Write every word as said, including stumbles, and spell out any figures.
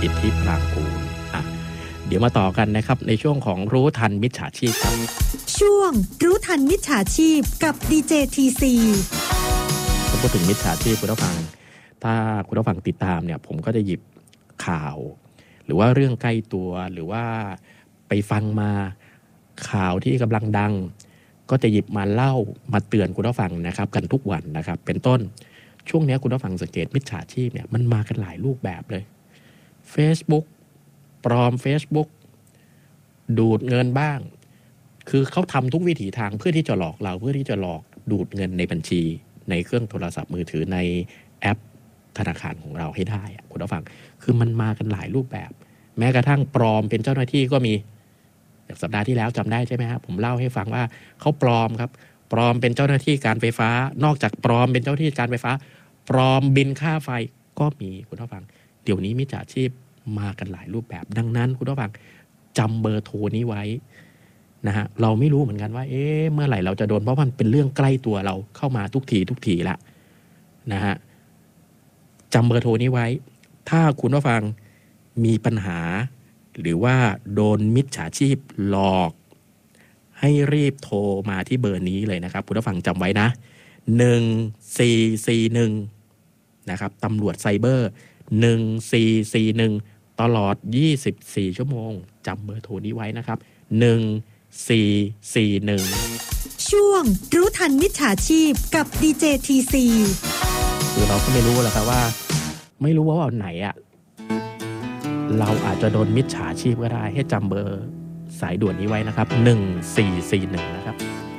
อิทธิพรางกูลอ่ะเดี๋ยวมาต่อกันนะครับในช่วงของรู้ทันมิจฉาชีพครับช่วงรู้ทันมิจฉาชีพกับดีเจ ที ซีถ้าพูดถึงมิจฉาชีพคุณผู้ฟังถ้าคุณผู้ฟังติดตามเนี่ยผมก็จะหยิบข่าวหรือว่าเรื่องใกล้ตัวหรือว่าไปฟังมาข่าวที่กำลังดังก็จะหยิบมาเล่ามาเตือนคุณผู้ฟังนะครับกันทุกวันนะครับเป็นต้นช่วงนี้คุณผู้ฟังสังเกตมิจฉาชีพเนี่ยมันมากันหลายรูปแบบเลย Facebook ปลอม Facebook ดูดเงินบ้างคือเขาทำทุกวิถีทางเพื่อที่จะหลอกเราเพื่อที่จะหลอกดูดเงินในบัญชีในเครื่องโทรศัพท์มือถือในแอปธนาคารของเราให้ได้คุณผู้ฟังคือมันมากันหลายรูปแบบแม้กระทั่งปลอมเป็นเจ้าหน้าที่ก็มีอย่างสัปดาห์ที่แล้วจำได้ใช่ไหมครับผมเล่าให้ฟังว่าเขาปลอมครับปลอมเป็นเจ้าหน้าที่การไฟฟ้านอกจากปลอมเป็นเจ้าหน้าที่การไฟฟ้าปลอมบินค่าไฟก็มีคุณผู้ฟังเดี๋ยวนี้มิจฉาชีพมากันหลายรูปแบบดังนั้นคุณผู้ฟังจำเบอร์โทรนี้ไว้นะฮะเราไม่รู้เหมือนกันว่าเอ๊ะเมื่อไหร่เราจะโดนเพราะมันเป็นเรื่องใกล้ตัวเราเข้ามาทุกทีทุกทีละนะฮะจำเบอร์โทรนี้ไว้ถ้าคุณผู้ฟังมีปัญหาหรือว่าโดนมิจฉาชีพหลอกให้รีบโทรมาที่เบอร์นี้เลยนะครับคุณผู้ฟังจำไว้นะหนึ่งสี่สี่หนึ่งนะครับตำรวจไซเบอร์หนึ่งสี่สี่หนึ่งตลอดยี่สิบสี่ชั่วโมงจำเบอร์โทรนี้ไว้นะครับหนึ่งสี่สี่หนึ่งช่วงรู้ทันมิจฉาชีพกับดีเจ ที ซีคือเราก็ไม่รู้แหละครับว่าไม่รู้ว่าวันไหนอ่ะเราอาจจะโดนมิจฉาชีพก็ได้ให้จำเบอร์สายด่วนนี้ไว้นะครับหนึ่งสี่สี่หนึ่งนะครับ